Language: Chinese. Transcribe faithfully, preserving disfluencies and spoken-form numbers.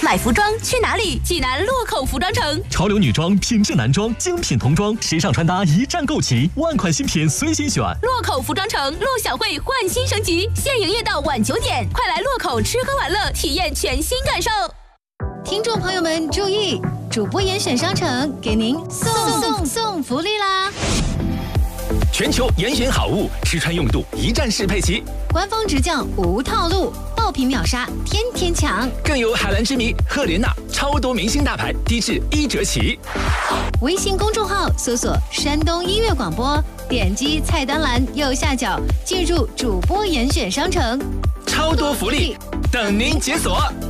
买服装去哪里？济南洛口服装城。 潮流女装、品质男装、精品童装，时尚穿搭一站购齐，万款新品随心选。 洛口服装城陆小慧焕新升级，现营业到晚九点，快来洛口吃喝玩乐，体验全新感受。 听众朋友们注意，主播严选商城给您送送送福利啦！ 全球严选好物，吃穿用度一站式配齐， 官方直降无套路，爆品秒杀，天天抢， 更有海蓝之谜、赫莲娜超多明星大牌，低至一折起。 微信公众号搜索山东音乐广播，点击菜单栏右下角进入主播严选商城， 超多福利等您解锁。